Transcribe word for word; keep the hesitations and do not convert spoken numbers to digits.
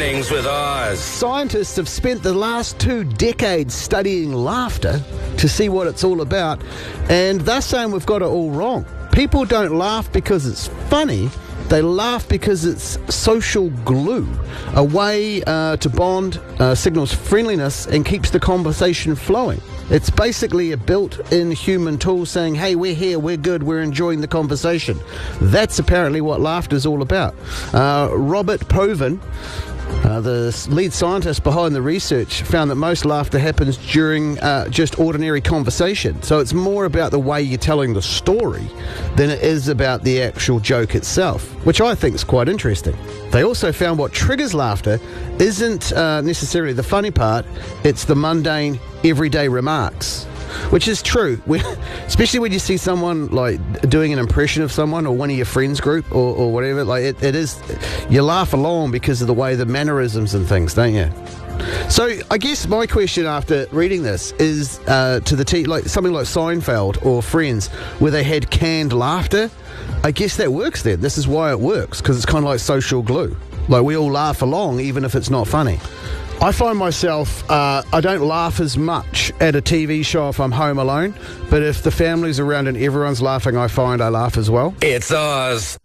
Mornings with Oz. Scientists have spent the last two decades studying laughter to see what it's all about, and they're saying we've got it all wrong. People don't laugh because it's funny. They laugh because it's social glue, a way uh, to bond, uh, signals friendliness, and keeps the conversation flowing. It's basically a built-in human tool saying, hey, we're here, we're good, we're enjoying the conversation. That's apparently what laughter is all about. Uh, Robert Povin, Uh, the lead scientist behind the research, found that most laughter happens during uh, just ordinary conversation. So it's more about the way you're telling the story than it is about the actual joke itself, which I think is quite interesting. They also found what triggers laughter isn't uh, necessarily the funny part, it's the mundane, everyday remarks. Which is true, we, especially when you see someone like doing an impression of someone or one of your friends group or, or whatever. Like it, it is, you laugh along because of the way the mannerisms and things, don't you? So I guess my question after reading this is uh, to the te- like something like Seinfeld or Friends, where they had canned laughter. I guess that works then. This is why it works, because it's kind of like social glue. Like we all laugh along even if it's not funny. I find myself, uh, I don't laugh as much at a T V show if I'm home alone, but if the family's around and everyone's laughing, I find I laugh as well. It's Oz.